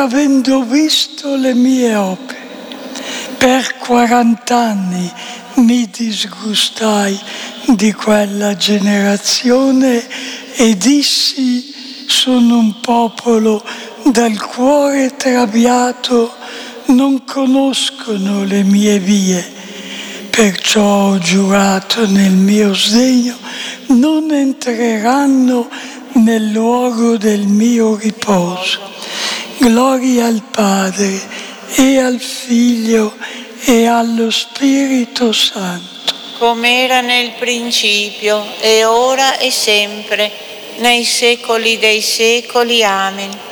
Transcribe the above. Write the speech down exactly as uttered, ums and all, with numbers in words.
avendo visto le mie opere. Per quarant'anni mi disgustai di quella generazione e dissi: sono un popolo dal cuore traviato, non conoscono le mie vie. Perciò ho giurato nel mio sdegno, non entreranno nel luogo del mio riposo. Gloria al Padre e al Figlio e allo Spirito Santo. Come era nel principio, e ora e sempre, nei secoli dei secoli. Amen.